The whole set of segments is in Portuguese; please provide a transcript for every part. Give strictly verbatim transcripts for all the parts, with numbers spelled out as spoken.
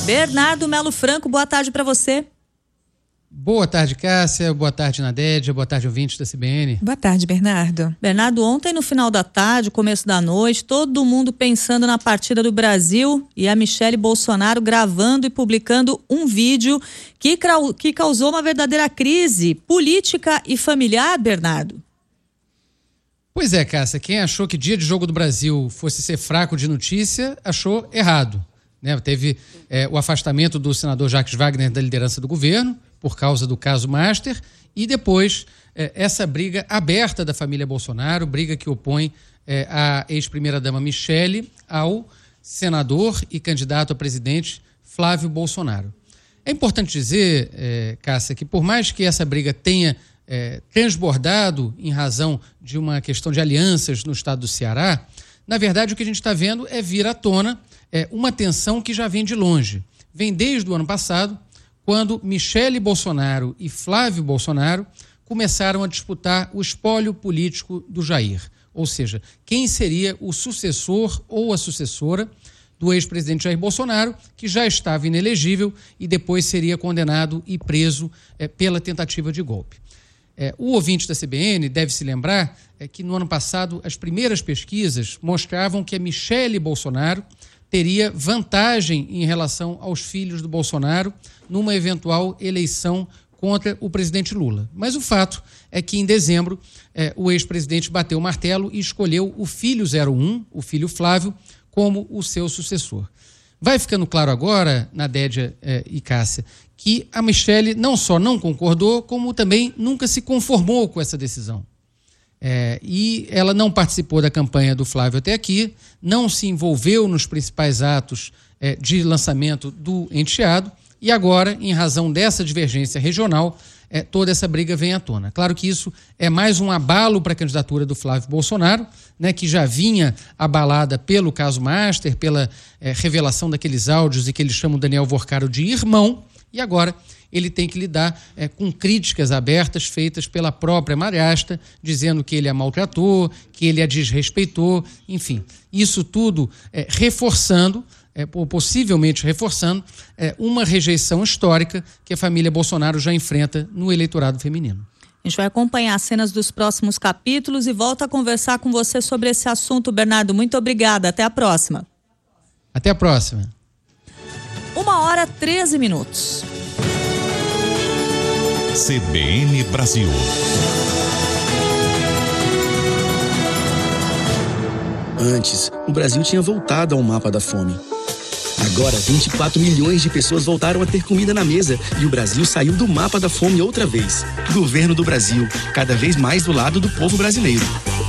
Bernardo Melo Franco, boa tarde para você. Boa tarde, Cássia. Boa tarde, Nadédia. Boa tarde, ouvintes da C B N. Boa tarde, Bernardo. Bernardo, ontem no final da tarde, começo da noite, todo mundo pensando na partida do Brasil e a Michele Bolsonaro gravando e publicando um vídeo que, que causou uma verdadeira crise política e familiar, Bernardo. Pois é, Cássia. Quem achou que dia de jogo do Brasil fosse ser fraco de notícia, achou errado. Né? Teve é, o afastamento do senador Jacques Wagner da liderança do governo, por causa do caso Master, e depois eh, essa briga aberta da família Bolsonaro, briga que opõe eh, a ex-primeira-dama Michele ao senador e candidato a presidente Flávio Bolsonaro. É importante dizer, eh, Cássia, que por mais que essa briga tenha eh, transbordado em razão de uma questão de alianças no estado do Ceará, na verdade o que a gente está vendo é vir à tona eh, uma tensão que já vem de longe. Vem desde o ano passado, quando Michele Bolsonaro e Flávio Bolsonaro começaram a disputar o espólio político do Jair. Ou seja, quem seria o sucessor ou a sucessora do ex-presidente Jair Bolsonaro, que já estava inelegível e depois seria condenado e preso é, pela tentativa de golpe. É, o ouvinte da C B N deve se lembrar é, que no ano passado as primeiras pesquisas mostravam que a Michele Bolsonaro teria vantagem em relação aos filhos do Bolsonaro numa eventual eleição contra o presidente Lula. Mas o fato é que em dezembro eh, o ex-presidente bateu o martelo e escolheu o filho zero um, o filho Flávio, como o seu sucessor. Vai ficando claro agora, Nadédia eh, e Cássia, que a Michele não só não concordou, como também nunca se conformou com essa decisão. É, e ela não participou da campanha do Flávio até aqui, não se envolveu nos principais atos é, de lançamento do enteado, e agora, em razão dessa divergência regional, é, toda essa briga vem à tona. Claro que isso é mais um abalo para a candidatura do Flávio Bolsonaro, né, que já vinha abalada pelo caso Master, pela é, revelação daqueles áudios e que eles chamam Daniel Vorcaro de irmão, e agora ele tem que lidar é, com críticas abertas feitas pela própria madrasta, dizendo que ele a maltratou, que ele a desrespeitou, enfim. Isso tudo é, reforçando, é, ou possivelmente reforçando, é, uma rejeição histórica que a família Bolsonaro já enfrenta no eleitorado feminino. A gente vai acompanhar as cenas dos próximos capítulos e volta a conversar com você sobre esse assunto, Bernardo. Muito obrigada. Até a próxima. Até a próxima. Uma hora, treze minutos. C B N Brasil. Antes, o Brasil tinha voltado ao mapa da fome. Agora, vinte e quatro milhões de pessoas voltaram a ter comida na mesa e o Brasil saiu do mapa da fome outra vez. Governo do Brasil, cada vez mais do lado do povo brasileiro.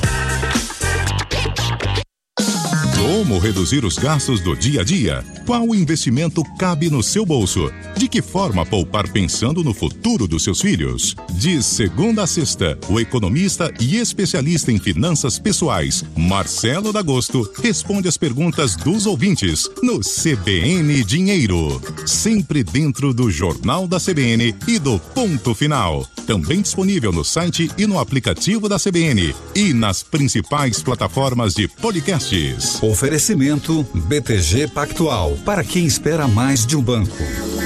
Como reduzir os gastos do dia a dia? Qual investimento cabe no seu bolso? De que forma poupar pensando no futuro dos seus filhos? De segunda a sexta, o economista e especialista em finanças pessoais, Marcelo D'Agosto, responde as perguntas dos ouvintes no C B N Dinheiro. Sempre dentro do Jornal da C B N e do Ponto Final. Também disponível no site e no aplicativo da C B N e nas principais plataformas de podcasts. Oferecimento B T G Pactual, para quem espera mais de um banco.